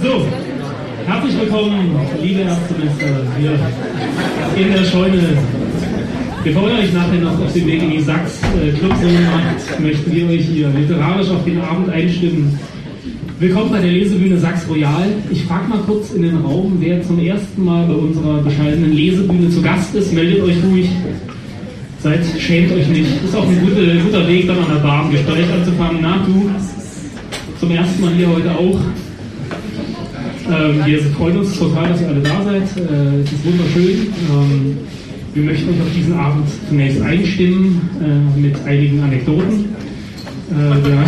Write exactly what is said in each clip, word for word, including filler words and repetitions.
So, herzlich willkommen, liebe Erstsemester, hier in der Scheune. Bevor ihr euch nachher noch auf den Weg in die Sachs-Clubzone macht, möchten wir euch hier literarisch auf den Abend einstimmen. Willkommen bei der Lesebühne Sachs Royal. Ich frage mal kurz in den Raum, wer zum ersten Mal bei unserer bescheidenen Lesebühne zu Gast ist. Meldet euch ruhig. Seid, schämt euch nicht. Ist auch ein guter, guter Weg, dann an der Bar ein Gespräch anzufangen. Na, du, zum ersten Mal hier heute auch. Ähm, wir freuen uns total, dass ihr alle da seid. Äh, es ist wunderschön. Ähm, wir möchten euch auf diesen Abend zunächst einstimmen äh, mit einigen Anekdoten. Äh, der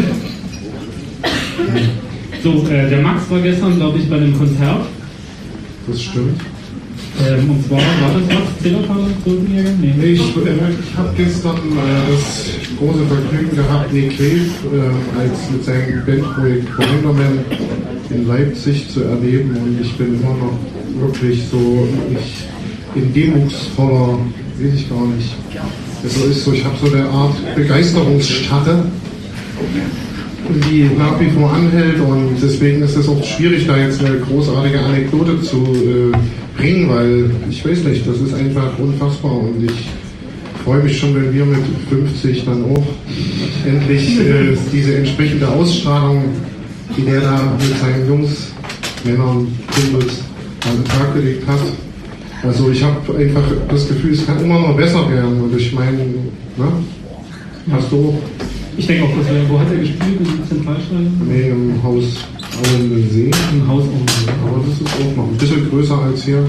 so, äh, der Max war gestern, glaube ich, bei einem Konzert. Das stimmt. Ähm, und zwar, war das was? Zillertaler? Nee. Nee, ich, äh, ich habe gestern äh, das große Vergnügen gehabt, Nick Cave äh, als mit seinem Bandprojekt Binderman in Leipzig zu erleben, und ich bin immer noch wirklich so ich, in demutsvoller, weiß ich gar nicht. Also ist so, ich habe so eine Art Begeisterungsstarre, die nach wie vor anhält, und deswegen ist es auch schwierig, da jetzt eine großartige Anekdote zu äh, bringen, weil ich weiß nicht, das ist einfach unfassbar, und ich freue mich schon, wenn wir mit fünfzig dann auch endlich äh, diese entsprechende Ausstrahlung, die der da mit seinen Jungs, Männern, Kumpels an den Tag gelegt hat. Also ich habe einfach das Gefühl, es kann immer noch besser werden, und ich meine, ne? Hast du? Ich denke auch, dass wir, wo hat er gespielt? Im Zentralstadion? Nee, im Haus Auensee. Im Haus Auensee. Aber das ist auch noch ein bisschen größer als hier.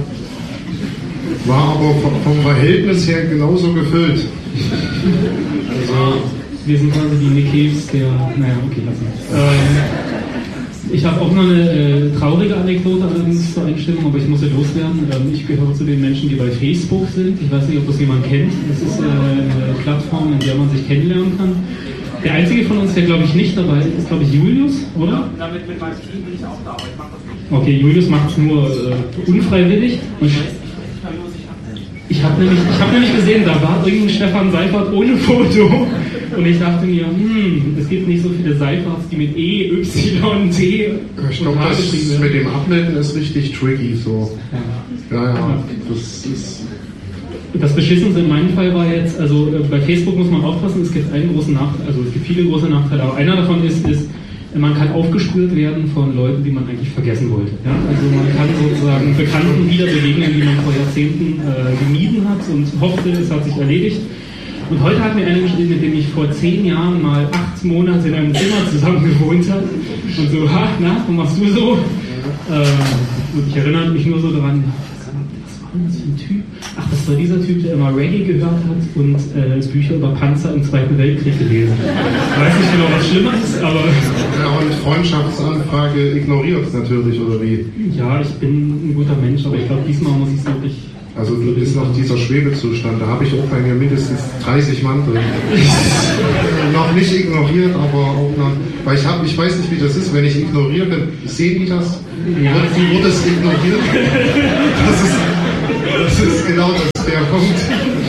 War aber vom Verhältnis her genauso gefüllt. Also, wir sind quasi die Nick Caves der. Naja, okay, lass mal. Ähm, ich habe auch noch eine äh, traurige Anekdote allerdings zur Einstellung, aber ich muss ja loswerden. Ähm, ich gehöre zu den Menschen, die bei Facebook sind. Ich weiß nicht, ob das jemand kennt. Das ist äh, eine Plattform, in der man sich kennenlernen kann. Der einzige von uns, der glaube ich nicht dabei ist, ist glaube ich Julius, oder? Ja, damit mit meinem Team bin ich auch da, aber ich mache das nicht. Okay, Julius macht es nur äh, unfreiwillig. Und ich habe nämlich, hab nämlich gesehen, da war irgendein Stefan Seifert ohne Foto. Und ich dachte mir, hm, es gibt nicht so viele Seiferts, die mit E, Y, T ich glaube, das mit dem Abmelden ist richtig tricky so. Ja, ja, ja, das ist... Das Beschissenste in meinem Fall war jetzt, also äh, bei Facebook muss man aufpassen, es gibt einen großen Nachteil, also es gibt viele große Nachteile, aber einer davon ist, ist, man kann aufgespürt werden von Leuten, die man eigentlich vergessen wollte. Ja? Also man kann sozusagen Bekannten wieder begegnen, die man vor Jahrzehnten äh, gemieden hat und hoffte, es hat sich erledigt. Und heute hat mir einer geschrieben, mit dem ich vor zehn Jahren mal acht Monate in einem Zimmer zusammen gewohnt habe. Und so, ha, na, was machst du so? Äh, und ich erinnere mich nur so daran, was war das für ein Typ? Ach, das war dieser Typ, der immer Reggae gehört hat und äh, Bücher über Panzer im Zweiten Weltkrieg gelesen. Ich weiß nicht genau, was schlimmer ist, aber... Ja, und Freundschaftsanfrage ignoriert natürlich, oder wie? Ja, ich bin ein guter Mensch, aber ich glaube, diesmal muss ich es wirklich... Also du bist noch dieser Schwebezustand, da habe ich auch bei mir mindestens dreißig Mann drin. Noch nicht ignoriert, aber auch noch... Weil ich, hab, ich weiß nicht, wie das ist, wenn ich ignoriere, sehen die das? Ja. Wie wurde es ignoriert? Das ist... Das ist genau das, der Punkt.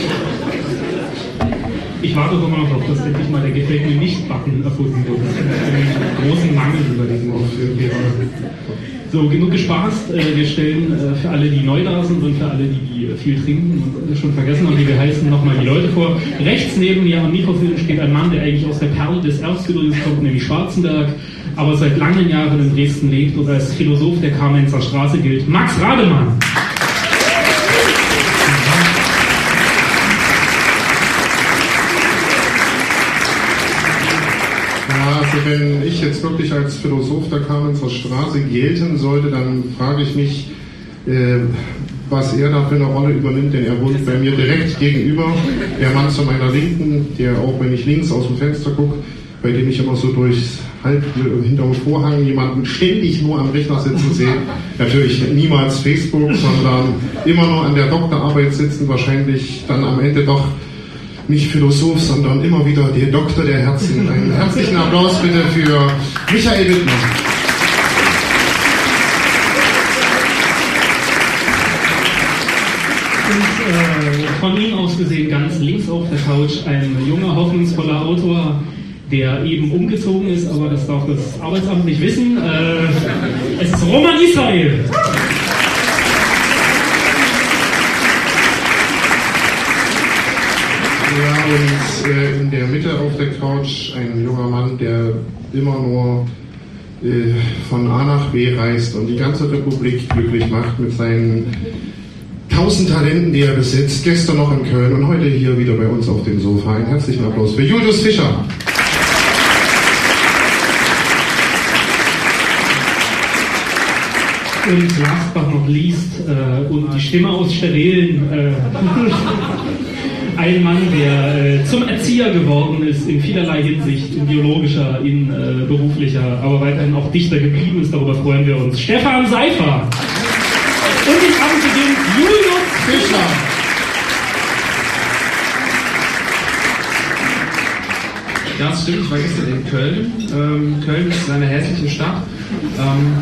Ich warte doch immer noch auf, dass endlich mal der Gefällt mir nicht Button erfunden wird. Das ist einen großen Mangel über diesen Aufführung. So, genug gespaßt. Wir stellen für alle, die neu da sind und für alle, die viel trinken und schon vergessen haben, wie wir heißen, nochmal die Leute vor. Rechts neben mir am Mikrofon steht ein Mann, der eigentlich aus der Perle des Erzgebirges kommt, nämlich Schwarzenberg, aber seit langen Jahren in Dresden lebt und als Philosoph der Kamenzer Straße gilt. Max Rademann! Also wenn ich jetzt wirklich als Philosoph der Kamenzer Straße gelten sollte, dann frage ich mich, äh, was er da für eine Rolle übernimmt, denn er wohnt bei mir direkt gegenüber. Der Mann zu meiner Linken, der auch, wenn ich links aus dem Fenster gucke, bei dem ich immer so durchs halb hinterm Vorhang jemanden ständig nur am Rechner sitzen sehe. Natürlich niemals Facebook, sondern immer nur an der Doktorarbeit sitzen, wahrscheinlich dann am Ende doch nicht Philosoph, sondern immer wieder der Doktor der Herzen. Einen herzlichen Applaus bitte für Michael Wittmann. Und äh, von ihm aus gesehen ganz links auf der Couch ein junger, hoffnungsvoller Autor, der eben umgezogen ist, aber das darf das Arbeitsamt nicht wissen. Äh, es ist Roman Israel. Ja, und äh, in der Mitte auf der Couch ein junger Mann, der immer nur äh, von A nach B reist und die ganze Republik glücklich macht mit seinen tausend Talenten, die er besitzt. Gestern noch in Köln und heute hier wieder bei uns auf dem Sofa. Einen herzlichen Applaus für Julius Fischer. Und last but not least, äh, und die Stimme aus Sterelen, äh, ein Mann, der äh, zum Erzieher geworden ist, in vielerlei Hinsicht, in biologischer, in äh, beruflicher, aber weiterhin auch Dichter geblieben ist, darüber freuen wir uns. Stefan Seifer. Und den Abend beginnt Julius Fischer. Ja, das stimmt, ich war gestern in Köln. Ähm, Köln ist eine hässliche Stadt. Ähm,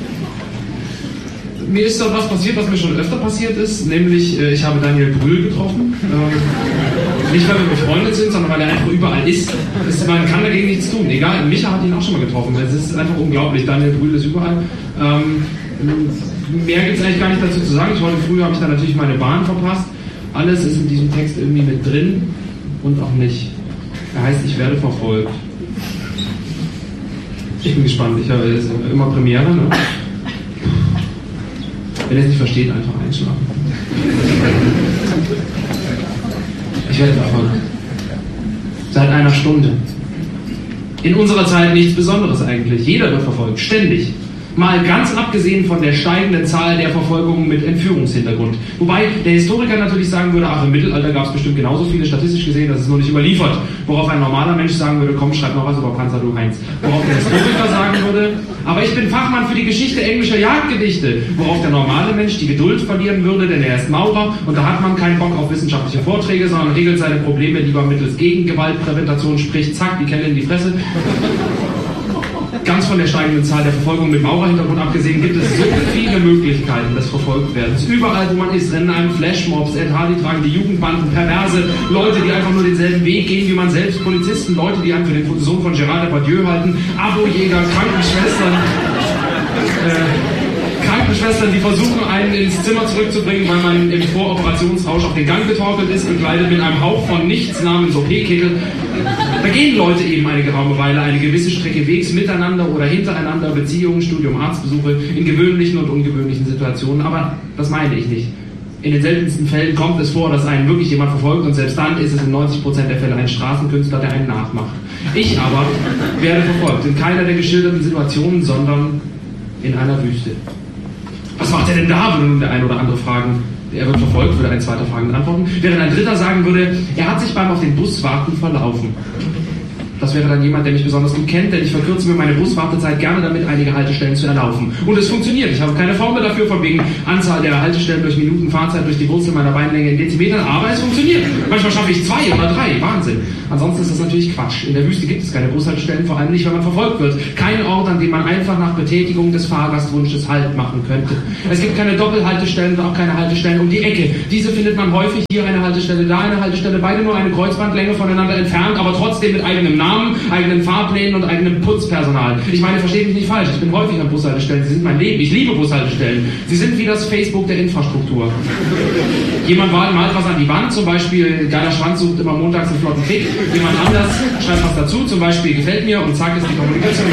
Mir ist dort was passiert, was mir schon öfter passiert ist, nämlich äh, ich habe Daniel Brühl getroffen. Ähm, nicht weil wir befreundet sind, sondern weil er einfach überall ist. ist. Man kann dagegen nichts tun. Egal, Micha hat ihn auch schon mal getroffen. Es ist einfach unglaublich. Daniel Brühl ist überall. Ähm, mehr gibt es eigentlich gar nicht dazu zu sagen. Ich heute früh habe ich dann natürlich meine Bahn verpasst. Alles ist in diesem Text irgendwie mit drin und auch nicht. Er heißt, ich werde verfolgt. Ich bin gespannt. Ich habe immer Premiere, ne? Wenn ihr es nicht versteht, einfach einschlafen. Ich werde verfolgt. Seit einer Stunde. In unserer Zeit nichts Besonderes eigentlich. Jeder wird verfolgt, ständig. Mal ganz abgesehen von der steigenden Zahl der Verfolgungen mit Entführungshintergrund. Wobei der Historiker natürlich sagen würde, ach, im Mittelalter gab es bestimmt genauso viele statistisch gesehen, das ist nur nicht überliefert. Worauf ein normaler Mensch sagen würde, komm, schreib noch was über Panzer, du Heinz. Worauf der Historiker sagen würde, aber ich bin Fachmann für die Geschichte englischer Jagdgedichte. Worauf der normale Mensch die Geduld verlieren würde, denn er ist Maurer und da hat man keinen Bock auf wissenschaftliche Vorträge, sondern regelt seine Probleme lieber mittels Gegengewaltpräventation, sprich zack, die Kelle in die Fresse. Ganz von der steigenden Zahl der Verfolgung mit Maurerhintergrund abgesehen, gibt es so viele Möglichkeiten des Verfolgtwerdens. Überall, wo man ist, rennen einem Flashmobs, Ed Hardy tragen die Jugendbanden, perverse Leute, die einfach nur denselben Weg gehen wie man selbst, Polizisten, Leute, die einen für den Sohn von Gerard Depardieu halten, Abojäger, Krankenschwestern, äh, Krankenschwestern, die versuchen, einen ins Zimmer zurückzubringen, weil man im Voroperationsrausch auf den Gang getorkelt ist, bekleidet mit einem Hauch von nichts namens O P-Kittel. Da gehen Leute eben eine geraume Weile eine gewisse Strecke Wegs miteinander oder hintereinander, Beziehungen, Studium, Arztbesuche, in gewöhnlichen und ungewöhnlichen Situationen, aber das meine ich nicht. In den seltensten Fällen kommt es vor, dass einen wirklich jemand verfolgt und selbst dann ist es in neunzig Prozent der Fälle ein Straßenkünstler, der einen nachmacht. Ich aber werde verfolgt, in keiner der geschilderten Situationen, sondern in einer Wüste. Was macht er denn da, würde nun der ein oder andere fragen. Er wird verfolgt, würde ein zweiter fragend antworten. Während ein dritter sagen würde, er hat sich beim auf den Bus warten verlaufen. Das wäre dann jemand, der mich besonders gut kennt, denn ich verkürze mir meine Buswartezeit gerne damit, einige Haltestellen zu erlaufen. Und es funktioniert. Ich habe keine Formel dafür, von wegen Anzahl der Haltestellen durch Minuten Fahrzeit durch die Wurzel meiner Beinlänge in Dezimetern, aber es funktioniert. Manchmal schaffe ich zwei oder drei. Wahnsinn. Ansonsten ist das natürlich Quatsch. In der Wüste gibt es keine Bushaltestellen, vor allem nicht, wenn man verfolgt wird. Kein Ort, an dem man einfach nach Betätigung des Fahrgastwunsches Halt machen könnte. Es gibt keine Doppelhaltestellen und auch keine Haltestellen um die Ecke. Diese findet man häufig. Hier eine Haltestelle, da eine Haltestelle, beide nur eine Kreuzbandlänge voneinander entfernt, aber trotzdem mit eigenem Namen, eigenen Fahrplänen und eigenem Putzpersonal. Ich meine, versteht mich nicht falsch, ich bin häufig an Bushaltestellen, sie sind mein Leben, ich liebe Bushaltestellen. Sie sind wie das Facebook der Infrastruktur. Jemand malt was an die Wand, zum Beispiel, geiler Schwanz sucht immer montags einen flotten Fick. Jemand anders schreibt was dazu, zum Beispiel, gefällt mir, und zack ist die Kommunikation.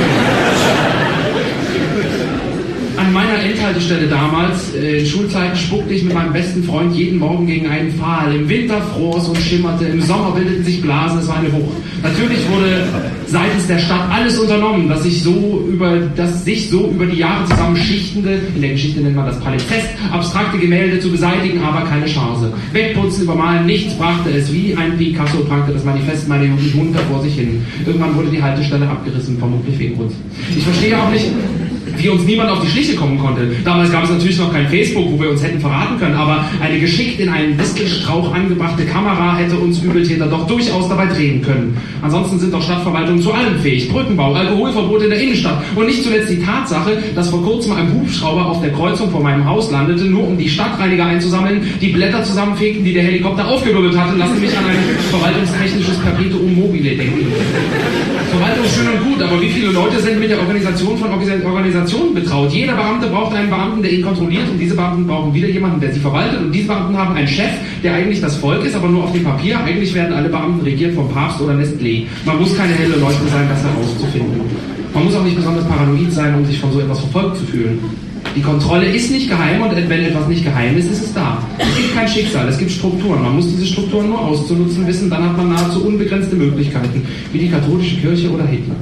An meiner Endhaltestelle damals, äh, in Schulzeiten, spuckte ich mit meinem besten Freund jeden Morgen gegen einen Pfahl. Im Winter fror es und schimmerte, im Sommer bildeten sich Blasen, es war eine Wucht. Natürlich wurde seitens der Stadt alles unternommen, dass sich so über, dass sich so über die Jahre zusammenschichtende, in der Geschichte nennt man das Palimpsest, abstrakte Gemälde zu beseitigen, aber keine Chance. Wegputzen, übermalen, nichts brachte es, wie ein Picasso prangte das Manifest meiner Jugend munter vor sich hin. Irgendwann wurde die Haltestelle abgerissen, vermutlich wegen uns. Ich verstehe auch nicht, wie uns niemand auf die Schliche kommen konnte. Damals gab es natürlich noch kein Facebook, wo wir uns hätten verraten können, aber eine geschickt in einen Distelstrauch angebrachte Kamera hätte uns Übeltäter doch durchaus dabei drehen können. Ansonsten sind doch Stadtverwaltungen zu allem fähig. Brückenbau, Alkoholverbot in der Innenstadt und nicht zuletzt die Tatsache, dass vor kurzem ein Hubschrauber auf der Kreuzung vor meinem Haus landete, nur um die Stadtreiniger einzusammeln, die Blätter zusammenfegten, die der Helikopter aufgewirbelt hatte, lassen mich an ein verwaltungstechnisches Perpetuum mobile denken. Verwaltung ist schön und gut, aber wie viele Leute sind mit der Organisation von Organisationen betraut? Jeder Beamte braucht einen Beamten, der ihn kontrolliert, und diese Beamten brauchen wieder jemanden, der sie verwaltet, und diese Beamten haben einen Chef, der eigentlich das Volk ist, aber nur auf dem Papier. Eigentlich werden alle Beamten regiert vom Papst oder Nestlé. Man muss keine helle Leuchte sein, das herauszufinden. Man muss auch nicht besonders paranoid sein, um sich von so etwas verfolgt zu fühlen. Die Kontrolle ist nicht geheim, und wenn etwas nicht geheim ist, ist es da. Es gibt kein Schicksal, es gibt Strukturen. Man muss diese Strukturen nur auszunutzen wissen, dann hat man nahezu unbegrenzte Möglichkeiten, wie die katholische Kirche oder Hitler.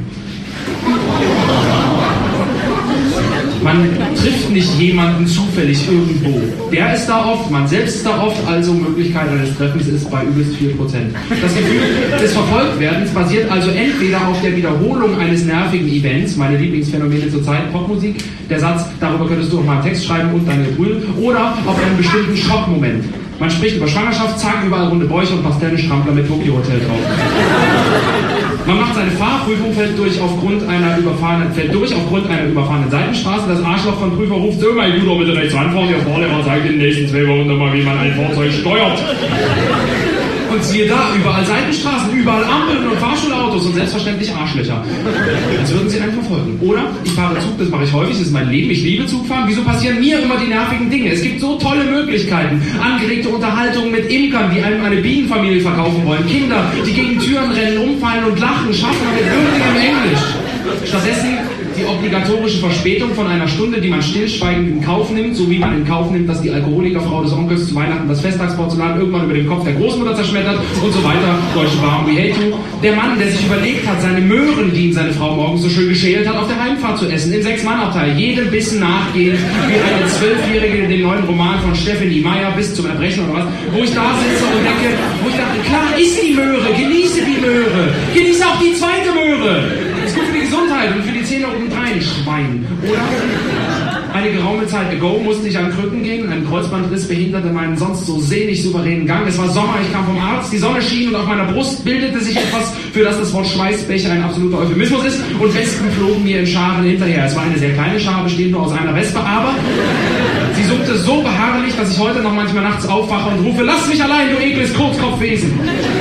Man trifft nicht jemanden zufällig irgendwo. Der ist da oft, man selbst ist da oft, also Möglichkeit eines Treffens ist bei übelst vier Prozent. Das Gefühl des Verfolgtwerdens basiert also entweder auf der Wiederholung eines nervigen Events, meine Lieblingsphänomene zurzeit, Popmusik, der Satz, darüber könntest du auch mal einen Text schreiben und deine Brühl, oder auf einem bestimmten Schockmoment. Man spricht über Schwangerschaft, zack, überall runde Bäuche und Pastellenstrampler mit Tokyo Hotel drauf. Man macht seine Fahrprüfung, fällt durch aufgrund einer überfahrenen, fällt durch aufgrund einer überfahrenen Seitenstraße. Das Arschloch von Prüfer ruft: So, mein Guter, bitte rechts ranfahren. Der Fahrlehrer zeigt in den nächsten zwei Wochen nochmal, wie man ein Fahrzeug steuert. Und siehe da, überall Seitenstraßen, überall Ampeln und Fahrschulautos und selbstverständlich Arschlöcher. Als würden sie einen verfolgen. Oder, ich fahre Zug, das mache ich häufig, das ist mein Leben, ich liebe Zugfahren. Wieso passieren mir immer die nervigen Dinge? Es gibt so tolle Möglichkeiten. Angeregte Unterhaltungen mit Imkern, die einem eine Bienenfamilie verkaufen wollen. Kinder, die gegen Türen rennen, umfallen und lachen, schaffen mit würdigem Englisch. Stattdessen die obligatorische Verspätung von einer Stunde, die man stillschweigend in Kauf nimmt, so wie man in Kauf nimmt, dass die Alkoholikerfrau des Onkels zu Weihnachten das Festtagsporzellan irgendwann über den Kopf der Großmutter zerschmettert und so weiter. Deutsche Waren, we hate you. Der Mann, der sich überlegt hat, seine Möhren, die ihm seine Frau morgens so schön geschält hat, auf der Heimfahrt zu essen, im Sechs-Mann-Abteil, jedem Bissen nachgehend, wie eine Zwölfjährige in dem neuen Roman von Stephanie Meyer, bis zum Erbrechen oder was, wo ich da sitze und denke, wo ich dachte, klar, iss die Möhre, genieße die Möhre, genieße auch die zweite Möhre. Das ist gut für die Gesundheit und für die Zähne obendrein, Schwein. Oder? Eine geraume Zeit ago musste ich an Krücken gehen. Ein Kreuzbandriss behinderte meinen sonst so sehnig souveränen Gang. Es war Sommer, ich kam vom Arzt, die Sonne schien und auf meiner Brust bildete sich etwas, für das das Wort Schweißbecher ein absoluter Euphemismus ist, und Wespen flogen mir in Scharen hinterher. Es war eine sehr kleine Schar, bestehend nur aus einer Wespe, aber sie summte so beharrlich, dass ich heute noch manchmal nachts aufwache und rufe: Lass mich allein, du ekles Kurzkopfwesen!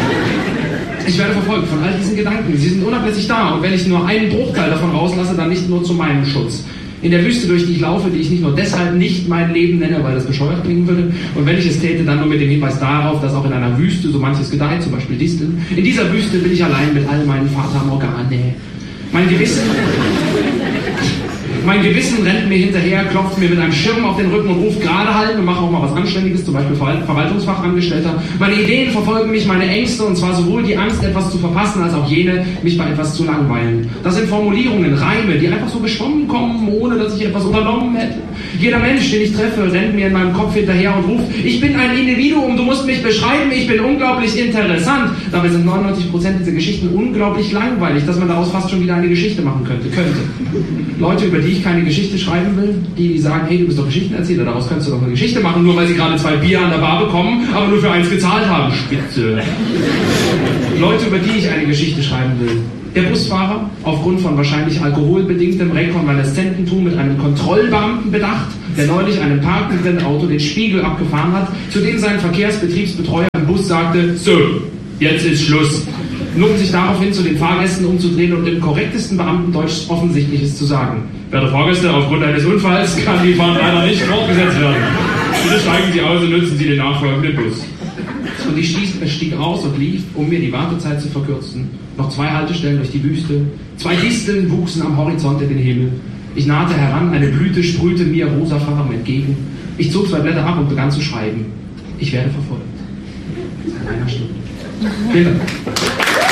Ich werde verfolgt von all diesen Gedanken. Sie sind unablässig da, und wenn ich nur einen Bruchteil davon rauslasse, dann nicht nur zu meinem Schutz. In der Wüste, durch die ich laufe, die ich nicht nur deshalb nicht mein Leben nenne, weil das bescheuert klingen würde, und wenn ich es täte, dann nur mit dem Hinweis darauf, dass auch in einer Wüste so manches gedeiht, zum Beispiel Disteln. In dieser Wüste bin ich allein mit all meinen Fata Morganae. Mein Gewissen... Mein Gewissen rennt mir hinterher, klopft mir mit einem Schirm auf den Rücken und ruft: gerade halten und mache auch mal was Anständiges, zum Beispiel Verwaltungsfachangestellter. Meine Ideen verfolgen mich, meine Ängste, und zwar sowohl die Angst, etwas zu verpassen, als auch jene, mich bei etwas zu langweilen. Das sind Formulierungen, Reime, die einfach so geschwommen kommen, ohne dass ich etwas unternommen hätte. Jeder Mensch, den ich treffe, rennt mir in meinem Kopf hinterher und ruft: Ich bin ein Individuum, du musst mich beschreiben, ich bin unglaublich interessant. Dabei sind neunundneunzig Prozent dieser Geschichten unglaublich langweilig, dass man daraus fast schon wieder eine Geschichte machen könnte. könnte. Leute, über die ich keine Geschichte schreiben will, die, die sagen: Hey, du bist doch Geschichtenerzähler, daraus kannst du doch eine Geschichte machen, nur weil sie gerade zwei Bier an der Bar bekommen, aber nur für eins gezahlt haben. Spitze. Leute, über die ich eine Geschichte schreiben will. Der Busfahrer, aufgrund von wahrscheinlich alkoholbedingtem Rekonvaleszententum mit einem Kontrollbeamten bedacht, der neulich einem parkenden Auto den Spiegel abgefahren hat, zu dem sein Verkehrsbetriebsbetreuer im Bus sagte: So, jetzt ist Schluss. Nur um sich daraufhin zu den Fahrgästen umzudrehen und im korrektesten Beamtendeutsch Offensichtliches zu sagen: Werte Fahrgäste, aufgrund eines Unfalls kann die Fahrt leider nicht fortgesetzt werden. Bitte steigen Sie aus und nutzen Sie den nachfolgenden Bus. Und ich stieg aus und lief, um mir die Wartezeit zu verkürzen. Noch zwei Haltestellen durch die Wüste. Zwei Disteln wuchsen am Horizont in den Himmel. Ich nahte heran, eine Blüte sprühte mir rosa Farben entgegen. Ich zog zwei Blätter ab und begann zu schreiben: Ich werde verfolgt. Seit einer Stunde. Vielen Dank.